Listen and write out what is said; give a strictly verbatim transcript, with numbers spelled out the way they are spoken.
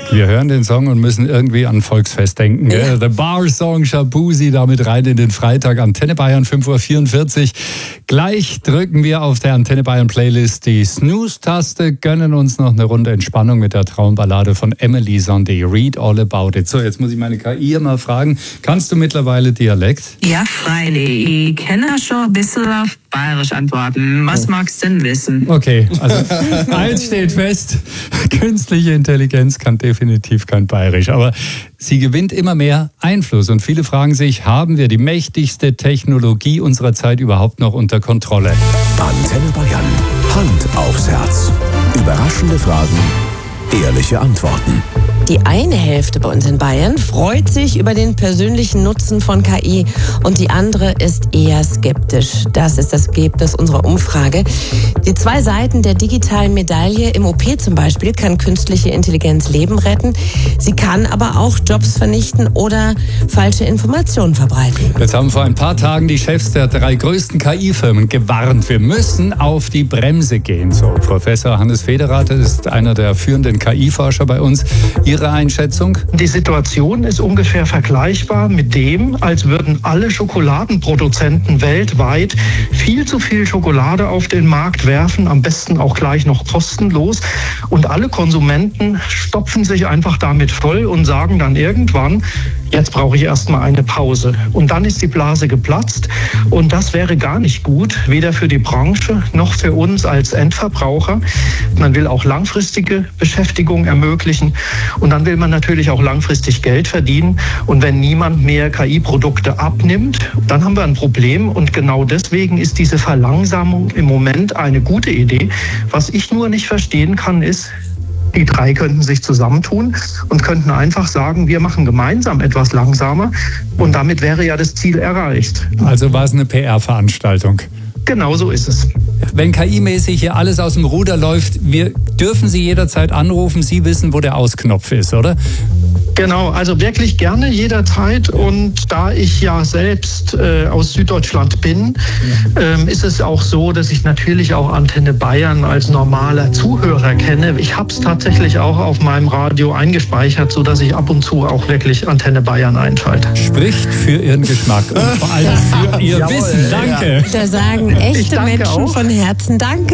Wir hören den Song und müssen irgendwie an ein Volksfest denken. Ja. The Bar Song Shabuzi, damit rein in den Freitag. Antenne Bayern, fünf Uhr vierundvierzig. Gleich drücken wir auf der Antenne Bayern Playlist die Snooze-Taste, gönnen uns noch eine Runde Entspannung mit der Traumballade von Emily Sandé, Read All About It. So, jetzt muss ich meine K I mal fragen, kannst du mittlerweile Dialekt? Ja, freilich. Ich kann ja schon ein bisschen auf Bayerisch antworten. Was magst du denn wissen? Okay, also eins steht fest, künstliche Intelligenz kann definitiv kein Bayerisch, aber sie gewinnt immer mehr Einfluss und viele fragen sich, haben wir die mächtigste Technologie unserer Zeit überhaupt noch unter Kontrolle? Antenne Bayern, Hand aufs Herz. Überraschende Fragen, ehrliche Antworten. Die eine Hälfte bei uns in Bayern freut sich über den persönlichen Nutzen von K I und die andere ist eher skeptisch. Das ist das Ergebnis unserer Umfrage. Die zwei Seiten der digitalen Medaille, im O P zum Beispiel, kann künstliche Intelligenz Leben retten. Sie kann aber auch Jobs vernichten oder falsche Informationen verbreiten. Jetzt haben vor ein paar Tagen die Chefs der drei größten K I-Firmen gewarnt, wir müssen auf die Bremse gehen. So, Professor Hannes Federath ist einer der führenden K I-Forscher bei uns. Ihre Einschätzung? Die Situation ist ungefähr vergleichbar mit dem, als würden alle Schokoladenproduzenten weltweit viel zu viel Schokolade auf den Markt werfen, am besten auch gleich noch kostenlos. Und alle Konsumenten stopfen sich einfach damit voll und sagen dann irgendwann, jetzt brauche ich erstmal eine Pause. Und dann ist die Blase geplatzt und das wäre gar nicht gut, weder für die Branche noch für uns als Endverbraucher. Man will auch langfristige Beschäftigung ermöglichen und dann will man natürlich auch langfristig Geld verdienen. Und wenn niemand mehr K I-Produkte abnimmt, dann haben wir ein Problem. Und genau deswegen ist diese Verlangsamung im Moment eine gute Idee. Was ich nur nicht verstehen kann, ist, die drei könnten sich zusammentun und könnten einfach sagen, wir machen gemeinsam etwas langsamer. Und damit wäre ja das Ziel erreicht. Also war es eine P R-Veranstaltung. Genau so ist es. Wenn K I-mäßig hier alles aus dem Ruder läuft, wir dürfen Sie jederzeit anrufen. Sie wissen, wo der Ausknopf ist, oder? Genau, also wirklich gerne jederzeit. Und da ich ja selbst äh, aus Süddeutschland bin, ähm, ist es auch so, dass ich natürlich auch Antenne Bayern als normaler Zuhörer kenne. Ich habe es tatsächlich auch auf meinem Radio eingespeichert, sodass ich ab und zu auch wirklich Antenne Bayern einschalte. Spricht für Ihren Geschmack und vor allem für Ihr Jawohl, Wissen. Danke. Da sagen echte Menschen auch. von Herzen Danke.